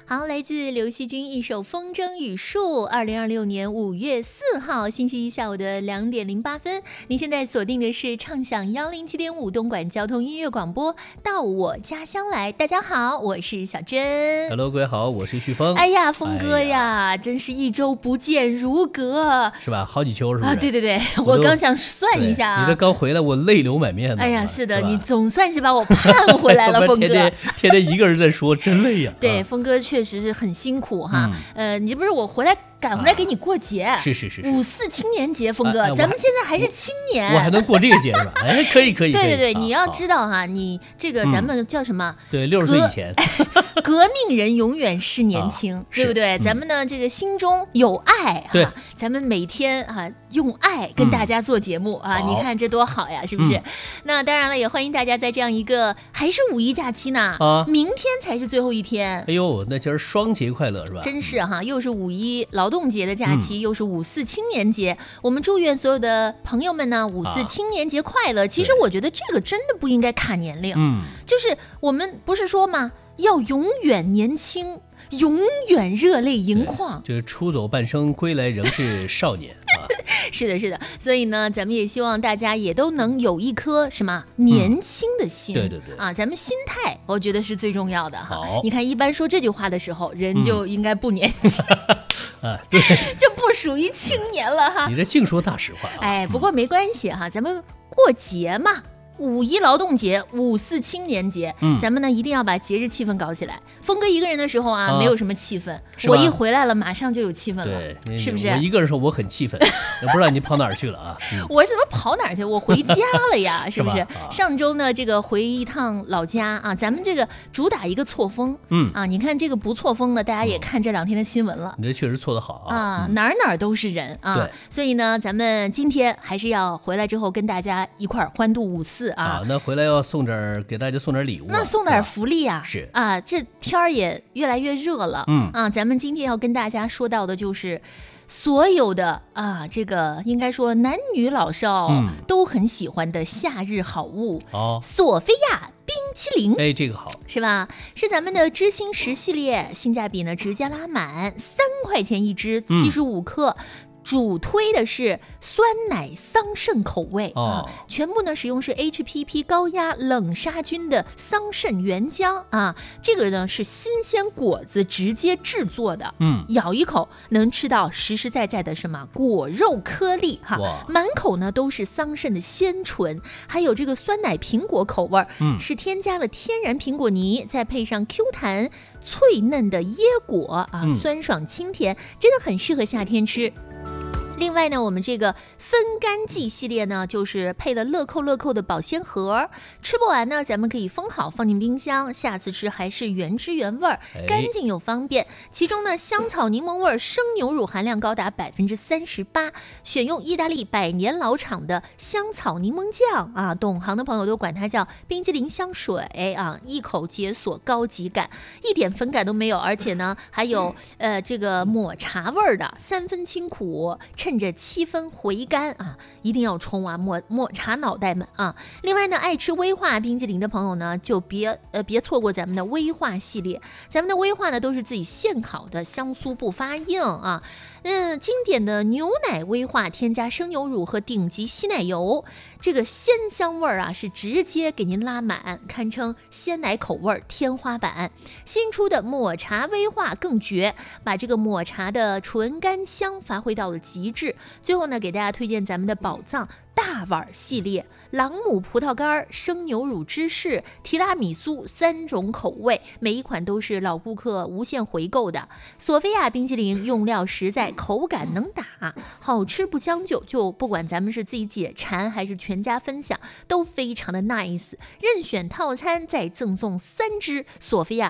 好，来自刘惜君一首《风筝与树》，2026年5月4号星期一下午的2点08分。您现在锁定的是畅享107.5东莞交通音乐广播，到我家乡来。大家好，我是小珍。 Hello， 各位好，我是旭峰。 哎呀，峰哥呀，真是一周不见如隔， 是吧？好几秋是不是？ 啊，对对对，我刚想算一下啊。 你这刚回来，我泪流满面的。 哎呀，是的，你总算是把我盼回来了，峰哥。 天天一个人在说，真累呀。 对，峰哥确实是很辛苦哈。你这不是我赶回来给你过节， 是 5·4青年节，峰哥，咱们现在还是青年， 我还能过这个节是吧？哎，可以。 对对对，你要知道哈，你这个咱们叫什么？ 对，60岁以前， 革命人永远是年轻，对不对？咱们呢这个心中有爱哈，咱们每天哈用爱跟大家做节目啊，你看这多好呀，是不是？那当然了，也欢迎大家在这样一个还是5·1假期呢，明天才是最后一天。 哎呦，那今儿双节快乐是吧？ 真是哈，又是5·1劳动节的假期，又是5·4青年节，我们祝愿所有的朋友们呢5·4青年节快乐。其实我觉得这个真的不应该卡年龄，就是我们不是说嘛，要永远年轻，永远热泪盈眶， 就是出走半生，归来仍是少年啊。 是的，所以呢，咱们也希望大家也都能有一颗什么年轻的心， 对啊，咱们心态，我觉得是最重要的哈。你看，一般说这句话的时候，人就应该不年轻， 啊，对， 就不属于青年了哈。 你这净说大实话啊。 哎，不过没关系哈，咱们过节嘛。5·1劳动节，5·4青年节，咱们呢一定要把节日气氛搞起来。峰哥一个人的时候啊，没有什么气氛，我一回来了，马上就有气氛了， 对， 是不是？ 我一个人的时候我很气愤，也不知道你跑哪儿去了啊？ 我怎么跑哪儿去？我回家了呀，是不是？上周呢，这个回一趟老家啊，咱们这个主打一个错峰，你看这个不错峰呢，大家也看这2天的新闻了， 你这确实错得好啊， 哪儿都是人啊， 对， 所以呢，咱们今天还是要回来之后跟大家一块儿欢度5·4啊。 那回来要给大家送点礼物， 那送点福利啊， 是啊，这天儿也越来越热了，咱们今天要跟大家说到的就是所有的这个应该说男女老少都很喜欢的夏日好物索菲亚冰淇淋。 哎，这个好是吧？是咱们的知心10系列，性价比呢直接拉满，3块钱一支，75克。主推的是酸奶桑葚口味全部呢使用是 HPP 高压冷杀菌的桑葚原浆这个呢是新鲜果子直接制作的，咬一口能吃到实实在在的什么果肉颗粒满口呢都是桑葚的鲜醇，还有这个酸奶苹果口味是添加了天然苹果泥，再配上 Q 弹脆嫩的椰果酸爽清甜，真的很适合夏天吃。另外呢，我们这个分干剂系列呢，就是配了乐扣的保鲜盒，吃不完呢，咱们可以封好放进冰箱，下次吃还是原汁原味，干净又方便。其中呢，香草柠檬味生牛乳含量高达38%，选用意大利100年老厂的香草柠檬酱懂行的朋友都管它叫冰激凌香水一口解锁高级感，一点粉感都没有，而且呢还有这个抹茶味的，3分清苦，趁着7分回甘一定要冲抹茶脑袋们另外呢，爱吃威化冰激凌的朋友呢，就别错过咱们的威化系列。咱们的威化呢都是自己现烤的，香酥不发硬经典的牛奶威化，添加生牛乳和顶级稀奶油，这个鲜香味是直接给您拉满，堪称鲜奶口味天花板。新出的抹茶威化更绝，把这个抹茶的纯甘香发挥到了极致。最后呢，给大家推荐咱们的宝藏大碗系列，朗姆葡萄干、生牛乳芝士、提拉米苏3种口味，每一款都是老顾客无限回购的。索菲亚冰淇淋用料实在，口感能打，好吃不将就，就不管咱们是自己解馋还是全家分享，都非常的 nice。任选套餐再赠送3支索菲亚